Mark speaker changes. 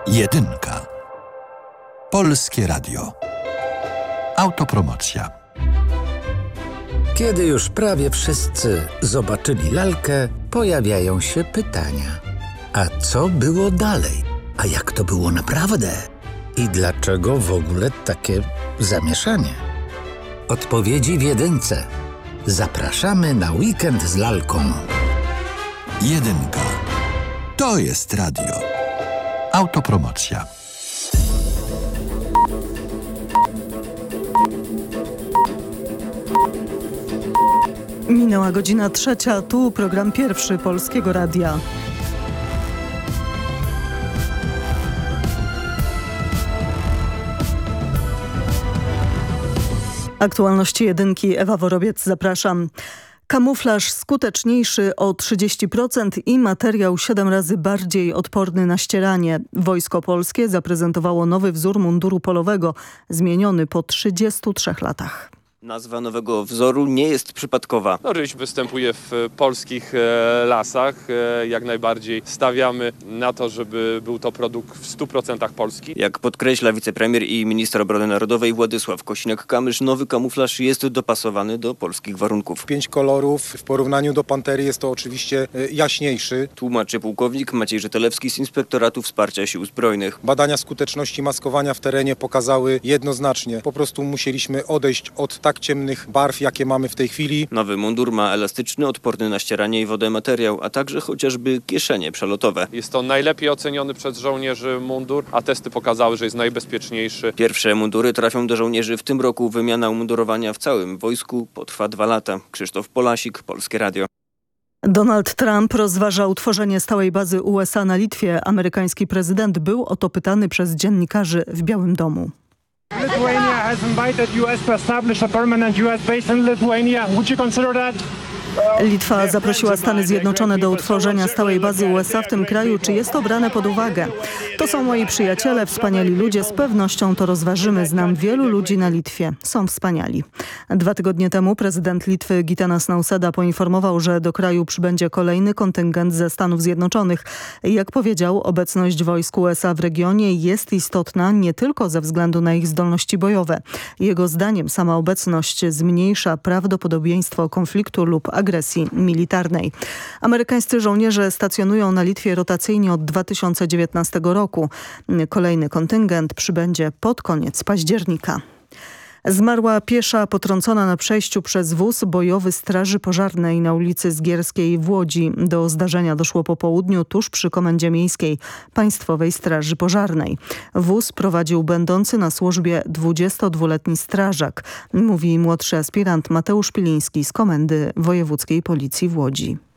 Speaker 1: Jedynka. Polskie Radio. Autopromocja.
Speaker 2: Kiedy już prawie wszyscy zobaczyli lalkę, pojawiają się pytania. A co było dalej? A jak to było naprawdę? I dlaczego w ogóle takie zamieszanie? Odpowiedzi w jedynce. Zapraszamy na weekend z lalką.
Speaker 1: Jedynka. To jest radio. Autopromocja.
Speaker 3: Minęła godzina 3, tu program pierwszy Polskiego Radia. Aktualności jedynki, Ewa Worobiec, zapraszam. Kamuflaż skuteczniejszy o 30% i materiał 7 razy bardziej odporny na ścieranie. Wojsko Polskie zaprezentowało nowy wzór munduru polowego, zmieniony po 33 latach.
Speaker 4: Nazwa nowego wzoru nie jest przypadkowa.
Speaker 5: Ryś występuje w polskich lasach. Jak najbardziej stawiamy na to, żeby był to produkt w 100% polski.
Speaker 4: Jak podkreśla wicepremier i minister obrony narodowej Władysław Kosiniak-Kamysz, nowy kamuflaż jest dopasowany do polskich warunków.
Speaker 6: 5 kolorów, w porównaniu do Pantery jest to oczywiście jaśniejszy.
Speaker 4: Tłumaczy pułkownik Maciej Żytelewski z Inspektoratu Wsparcia Sił Zbrojnych.
Speaker 6: Badania skuteczności maskowania w terenie pokazały jednoznacznie. Po prostu musieliśmy odejść od tak ciemnych barw, jakie mamy w tej chwili.
Speaker 4: Nowy mundur ma elastyczny, odporny na ścieranie i wodę materiał, a także chociażby kieszenie przelotowe.
Speaker 5: Jest to najlepiej oceniony przez żołnierzy mundur, a testy pokazały, że jest najbezpieczniejszy.
Speaker 4: Pierwsze mundury trafią do żołnierzy w tym roku. Wymiana umundurowania w całym wojsku potrwa 2 lata. Krzysztof Polasik, Polskie Radio.
Speaker 3: Donald Trump rozważa utworzenie stałej bazy USA na Litwie. Amerykański prezydent był o to pytany przez dziennikarzy w Białym Domu.
Speaker 7: Lithuania has invited US to establish a permanent US base in Lithuania. Would you consider that?
Speaker 3: Litwa zaprosiła Stany Zjednoczone do utworzenia stałej bazy USA w tym kraju. Czy jest to brane pod uwagę? To są moi przyjaciele, wspaniali ludzie. Z pewnością to rozważymy. Znam wielu ludzi na Litwie. Są wspaniali. 2 tygodnie temu prezydent Litwy Gitanas Nausėda poinformował, że do kraju przybędzie kolejny kontyngent ze Stanów Zjednoczonych. Jak powiedział, obecność wojsk USA w regionie jest istotna nie tylko ze względu na ich zdolności bojowe. Jego zdaniem sama obecność zmniejsza prawdopodobieństwo konfliktu lub agresji militarnej. Amerykańscy żołnierze stacjonują na Litwie rotacyjnie od 2019 roku. Kolejny kontyngent przybędzie pod koniec października. Zmarła piesza potrącona na przejściu przez wóz bojowy Straży Pożarnej na ulicy Zgierskiej w Łodzi. Do zdarzenia doszło po południu tuż przy Komendzie Miejskiej Państwowej Straży Pożarnej. Wóz prowadził będący na służbie 22-letni strażak, mówi młodszy aspirant Mateusz Piliński z Komendy Wojewódzkiej Policji w Łodzi.